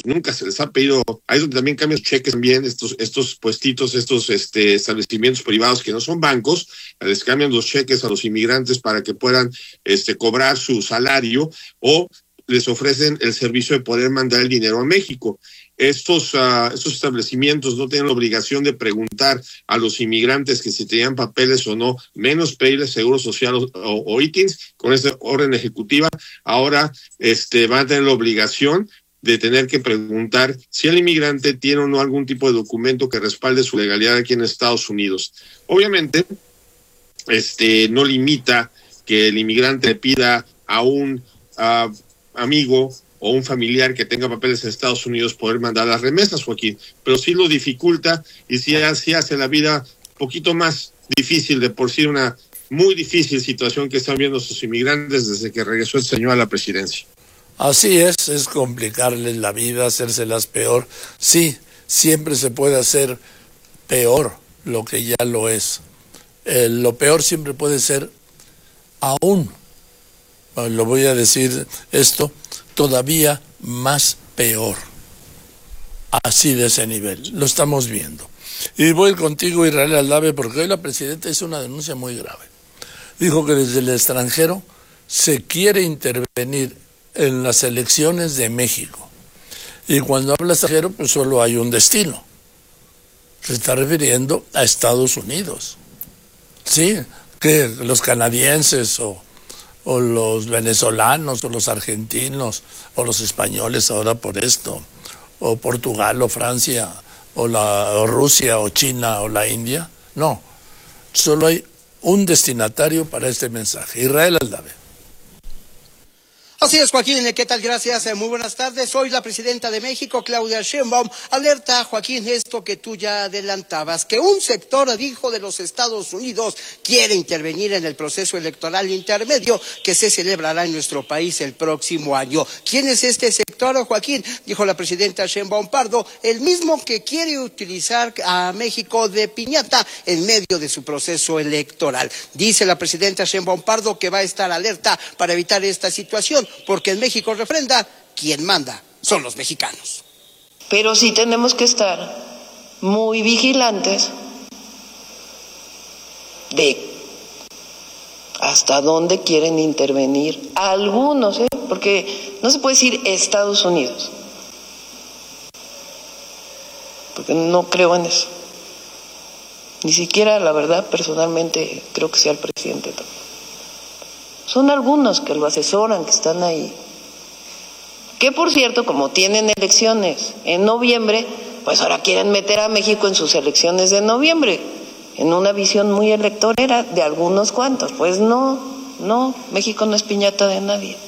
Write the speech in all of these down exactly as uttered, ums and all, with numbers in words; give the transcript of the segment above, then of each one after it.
nunca se les ha pedido, ahí es donde también cambian los cheques también, estos, estos puestitos, estos este, establecimientos privados que no son bancos, les cambian los cheques a los inmigrantes para que puedan este, cobrar su salario o les ofrecen el servicio de poder mandar el dinero a México. Estos, uh, estos establecimientos no tienen la obligación de preguntar a los inmigrantes que si tenían papeles o no, menos pedirles seguro social o, o, o I T I N S. Con esta orden ejecutiva, ahora este, van a tener la obligación de tener que preguntar si el inmigrante tiene o no algún tipo de documento que respalde su legalidad aquí en Estados Unidos. Obviamente, este, no limita que el inmigrante le pida a un uh, amigo o un familiar que tenga papeles en Estados Unidos poder mandar las remesas, Joaquín, pero sí lo dificulta y sí, sí hace la vida un poquito más difícil, de por sí una muy difícil situación que están viendo sus inmigrantes desde que regresó el señor a la presidencia. Así es, es complicarles la vida, hacérselas peor. Sí, siempre se puede hacer peor lo que ya lo es. Eh, lo peor siempre puede ser aún, lo voy a decir esto, todavía más peor. Así de ese nivel, lo estamos viendo. Y voy contigo, Israel Aldave, porque hoy la presidenta hizo una denuncia muy grave. Dijo que desde el extranjero se quiere intervenir en las elecciones de México. Y cuando habla extranjero, pues solo hay un destino. Se está refiriendo a Estados Unidos. Sí, que los canadienses o, o los venezolanos o los argentinos o los españoles ahora por esto, o Portugal o Francia o, la, o Rusia o China o la India. No, solo hay un destinatario para este mensaje, Israel Aldave. Así es, Joaquín, ¿qué tal? Gracias, muy buenas tardes. Hoy la presidenta de México, Claudia Sheinbaum, alerta, Joaquín, esto que tú ya adelantabas, que un sector, dijo, de los Estados Unidos quiere intervenir en el proceso electoral intermedio que se celebrará en nuestro país el próximo año. ¿Quién es este sector, Joaquín? Dijo la presidenta Sheinbaum Pardo, el mismo que quiere utilizar a México de piñata en medio de su proceso electoral. Dice la presidenta Sheinbaum Pardo que va a estar alerta para evitar esta situación, porque en México refrenda, quien manda son los mexicanos. Pero sí tenemos que estar muy vigilantes de hasta dónde quieren intervenir algunos, ¿eh? Porque no se puede decir Estados Unidos, porque no creo en eso. Ni siquiera, la verdad, personalmente creo que sea el presidente también. Son algunos que lo asesoran, que están ahí. Que por cierto, como tienen elecciones en noviembre, pues ahora quieren meter a México en sus elecciones de noviembre, en una visión muy electorera de algunos cuantos. Pues no, no, México no es piñata de nadie.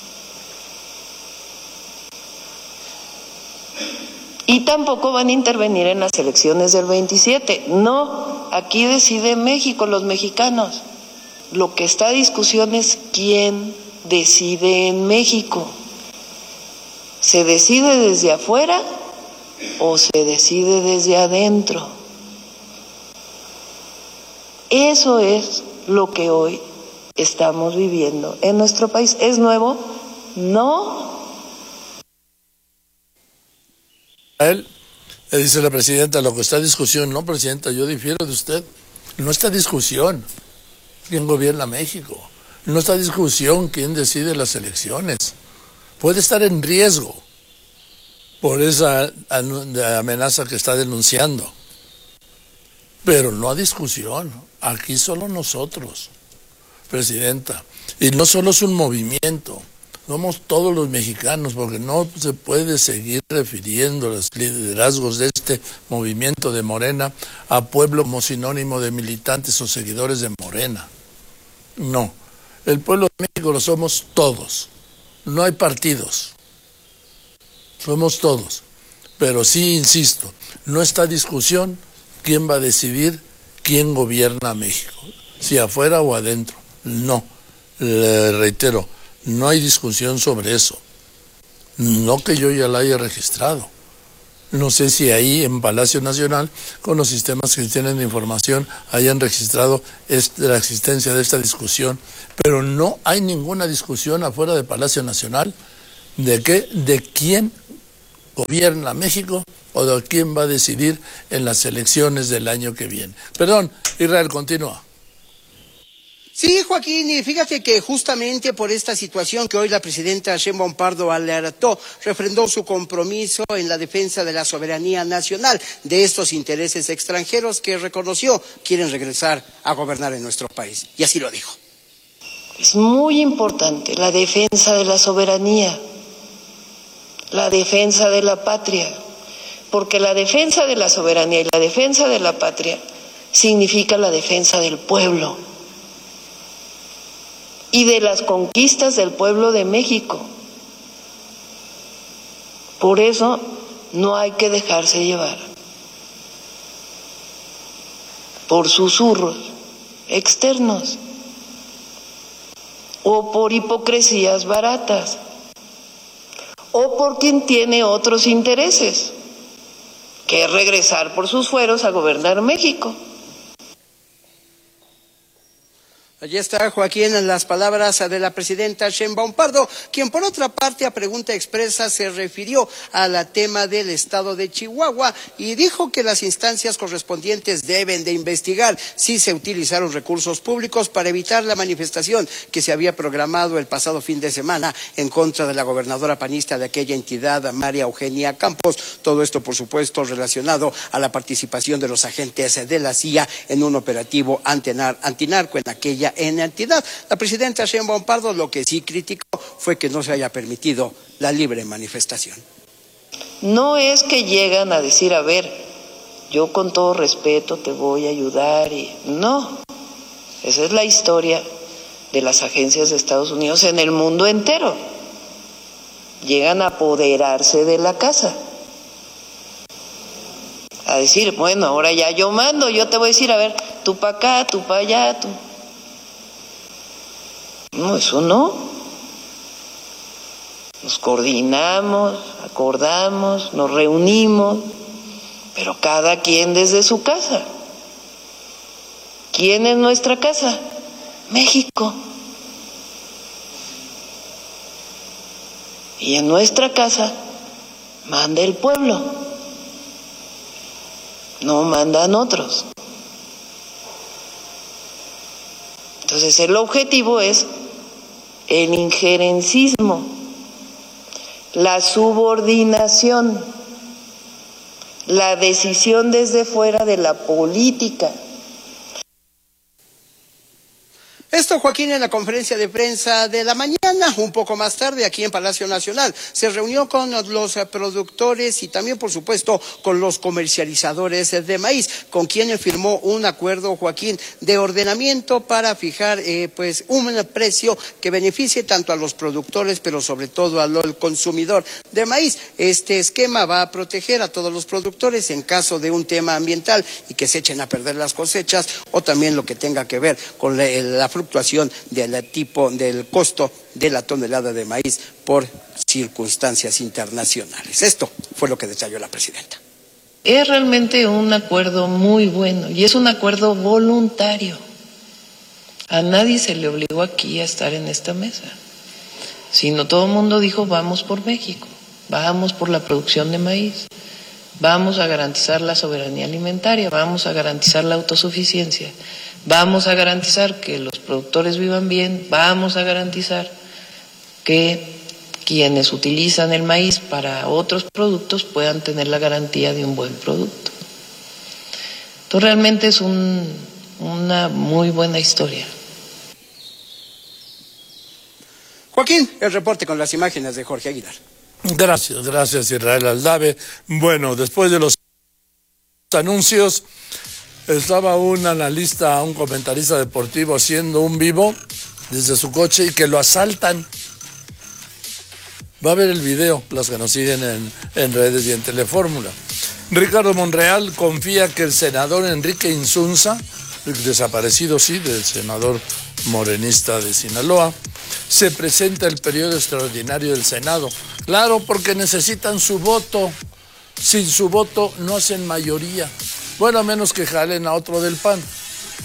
Y tampoco van a intervenir en las elecciones del veintisiete. No, aquí decide México, los mexicanos. Lo que está a discusión es quién decide en México. ¿Se decide desde afuera o se decide desde adentro? Eso es lo que hoy estamos viviendo en nuestro país. ¿Es nuevo? No. A él le dice la presidenta, lo que está en discusión, no, presidenta, yo difiero de usted. No está en discusión quién gobierna México. No está en discusión quién decide las elecciones. Puede estar en riesgo por esa amenaza que está denunciando. Pero no hay discusión. Aquí solo nosotros, presidenta. Y no solo es un movimiento. Somos todos los mexicanos, porque no se puede seguir refiriendo a los liderazgos de este movimiento de Morena a pueblo como sinónimo de militantes o seguidores de Morena. No, el pueblo de México lo somos todos, no hay partidos, somos todos, pero sí, insisto, no está discusión quién va a decidir quién gobierna México, si afuera o adentro, no, le reitero, no hay discusión sobre eso, no que yo ya la haya registrado. No sé si ahí en Palacio Nacional, con los sistemas que tienen de información, hayan registrado este, la existencia de esta discusión, pero no hay ninguna discusión afuera de Palacio Nacional de qué, de quién gobierna México o de quién va a decidir en las elecciones del año que viene. Perdón, Israel, continúa. Sí, Joaquín, y fíjate que justamente por esta situación que hoy la presidenta Sheinbaum Pardo alertó, refrendó su compromiso en la defensa de la soberanía nacional, de estos intereses extranjeros que reconoció quieren regresar a gobernar en nuestro país. Y así lo dijo. Es muy importante la defensa de la soberanía, la defensa de la patria, porque la defensa de la soberanía y la defensa de la patria significa la defensa del pueblo y de las conquistas del pueblo de México. Por eso no hay que dejarse llevar por susurros externos o por hipocresías baratas o por quien tiene otros intereses, que es regresar por sus fueros a gobernar México. Allí está, Joaquín, en las palabras de la presidenta Sheinbaum Pardo, quien por otra parte a pregunta expresa se refirió al tema del estado de Chihuahua y dijo que las instancias correspondientes deben de investigar si se utilizaron recursos públicos para evitar la manifestación que se había programado el pasado fin de semana en contra de la gobernadora panista de aquella entidad, María Eugenia Campos. Todo esto, por supuesto, relacionado a la participación de los agentes de la C I A en un operativo antinarco en aquella en entidad. La presidenta Sheinbaum Pardo lo que sí criticó fue que no se haya permitido la libre manifestación. No es que llegan a decir, a ver, yo con todo respeto te voy a ayudar y no, esa es la historia de las agencias de Estados Unidos en el mundo entero. Llegan a apoderarse de la casa, a decir, bueno, ahora ya yo mando, yo te voy a decir, a ver, tú para acá, tú para allá, tú. No, eso no. Nos coordinamos, acordamos, nos reunimos, pero cada quien desde su casa. ¿Quién es nuestra casa? México. Y en nuestra casa manda el pueblo, no mandan otros. Entonces el objetivo es el injerencismo, la subordinación, la decisión desde fuera de la política. Esto, Joaquín, en la conferencia de prensa de la mañana, un poco más tarde, aquí en Palacio Nacional, se reunió con los productores y también, por supuesto, con los comercializadores de maíz, con quienes firmó un acuerdo, Joaquín, de ordenamiento para fijar, eh, pues, un precio que beneficie tanto a los productores, pero sobre todo al consumidor de maíz. Este esquema va a proteger a todos los productores en caso de un tema ambiental y que se echen a perder las cosechas, o también lo que tenga que ver con la, la fluctuación del tipo del costo de la tonelada de maíz por circunstancias internacionales. Esto fue lo que detalló la presidenta. Es realmente un acuerdo muy bueno y es un acuerdo voluntario. A nadie se le obligó aquí a estar en esta mesa, sino todo el mundo dijo vamos por México, vamos por la producción de maíz, vamos a garantizar la soberanía alimentaria, vamos a garantizar la autosuficiencia. Vamos a garantizar que los productores vivan bien, vamos a garantizar que quienes utilizan el maíz para otros productos puedan tener la garantía de un buen producto. Entonces realmente es un, una muy buena historia. Joaquín, el reporte con las imágenes de Jorge Aguilar. Gracias, gracias Israel Aldave. Bueno, después de los anuncios, estaba un analista, un comentarista deportivo haciendo un vivo desde su coche y que lo asaltan. Va a ver el video, los que nos siguen en, en redes y en Telefórmula. Ricardo Monreal confía que el senador Enrique Insunza, desaparecido sí, del senador morenista de Sinaloa, se presenta el periodo extraordinario del Senado. Claro, porque necesitan su voto. Sin su voto no hacen mayoría. Bueno, a menos que jalen a otro del P A N.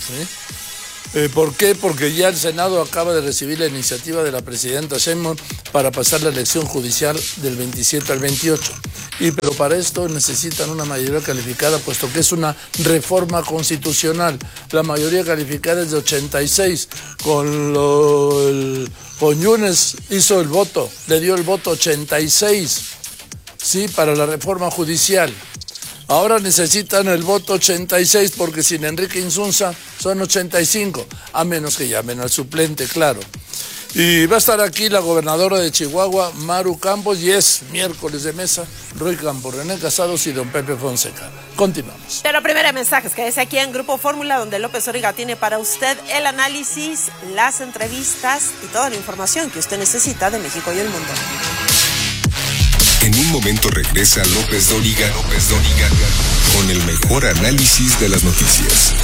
¿Sí? Eh, ¿Por qué? Porque ya el Senado acaba de recibir la iniciativa de la presidenta Sheinbaum para pasar la elección judicial del veintisiete al veintiocho. Y pero para esto necesitan una mayoría calificada, puesto que es una reforma constitucional. La mayoría calificada es de ochenta y seis. Con, lo, el, con Yunes hizo el voto, le dio el voto ochenta y seis, sí, para la reforma judicial. Ahora necesitan el voto ochenta y seis porque sin Enrique Insunza son ochenta y cinco, a menos que llamen al suplente, claro. Y va a estar aquí la gobernadora de Chihuahua, Maru Campos, y es miércoles de mesa, Roy Campos, René Casados y don Pepe Fonseca. Continuamos. Pero primero mensajes, que es aquí en Grupo Fórmula, donde López Dóriga tiene para usted el análisis, las entrevistas y toda la información que usted necesita de México y el mundo. En un momento regresa López Dóriga, López Dóriga, con el mejor análisis de las noticias.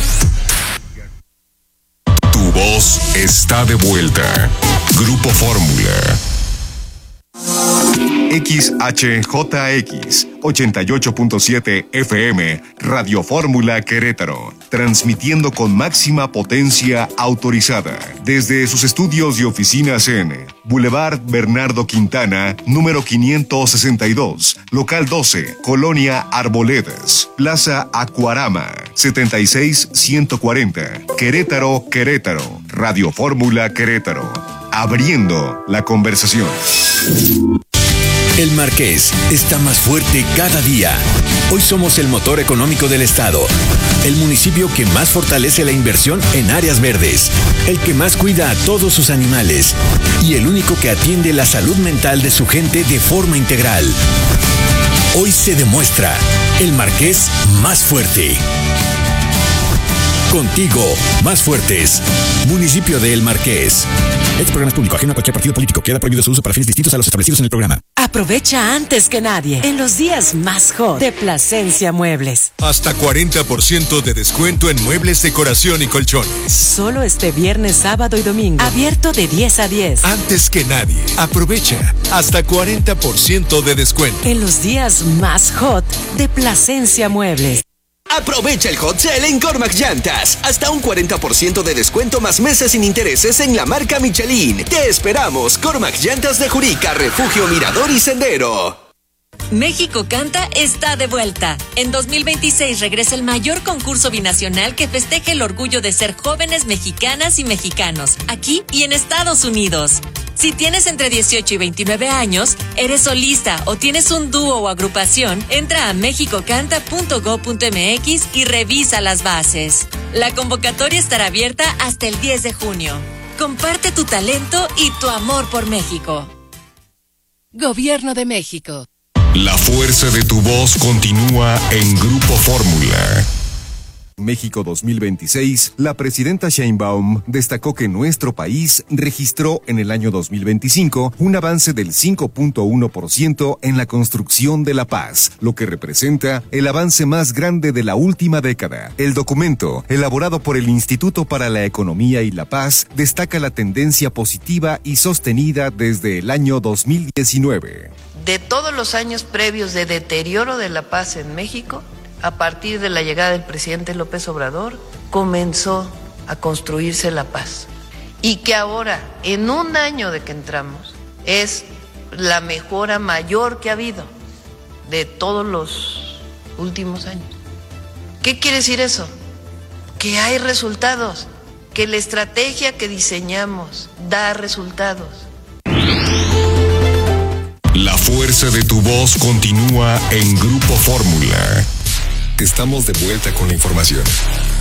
Tu voz está de vuelta. Grupo Fórmula. X H J X ochenta y ocho punto siete F M, Radio Fórmula Querétaro, transmitiendo con máxima potencia autorizada desde sus estudios y oficinas en Boulevard Bernardo Quintana, número quinientos sesenta y dos, local doce, Colonia Arboledas, Plaza Acuarama, setenta y seis ciento cuarenta, Querétaro, Querétaro, Radio Fórmula Querétaro, abriendo la conversación. El Marqués está más fuerte cada día. Hoy somos el motor económico del estado, el municipio que más fortalece la inversión en áreas verdes, el que más cuida a todos sus animales y el único que atiende la salud mental de su gente de forma integral. Hoy se demuestra el Marqués más fuerte. Contigo, más fuertes. Municipio de El Marqués. Este programa es público, ajeno a cualquier partido político. Queda prohibido su uso para fines distintos a los establecidos en el programa. Aprovecha antes que nadie en los días más hot de Plasencia Muebles. Hasta cuarenta por ciento de descuento en muebles, decoración y colchones. Solo este viernes, sábado y domingo. Abierto de diez a diez. Antes que nadie, aprovecha hasta cuarenta por ciento de descuento. En los días más hot de Plasencia Muebles. Aprovecha el hot sale en Cormac Llantas. Hasta un cuarenta por ciento de descuento más meses sin intereses en la marca Michelin. Te esperamos. Cormac Llantas de Jurica, Refugio, Mirador y Sendero. México Canta está de vuelta. En dos mil veintiséis regresa el mayor concurso binacional que festeja el orgullo de ser jóvenes mexicanas y mexicanos, aquí y en Estados Unidos. Si tienes entre dieciocho y veintinueve años, eres solista o tienes un dúo o agrupación, entra a mexico canta punto gob punto m x y revisa las bases. La convocatoria estará abierta hasta el diez de junio. Comparte tu talento y tu amor por México. Gobierno de México. La fuerza de tu voz continúa en Grupo Fórmula. México dos mil veintiséis, la presidenta Sheinbaum destacó que nuestro país registró en el año dos mil veinticinco un avance del cinco punto uno por ciento en la construcción de la paz, lo que representa el avance más grande de la última década. El documento, elaborado por el Instituto para la Economía y la Paz, destaca la tendencia positiva y sostenida desde el año dos mil diecinueve. De todos los años previos de deterioro de la paz en México, a partir de la llegada del presidente López Obrador, comenzó a construirse la paz. Y que ahora, en un año de que entramos, es la mejora mayor que ha habido de todos los últimos años. ¿Qué quiere decir eso? Que hay resultados, que la estrategia que diseñamos da resultados. La fuerza de tu voz continúa en Grupo Fórmula. Estamos de vuelta con la información.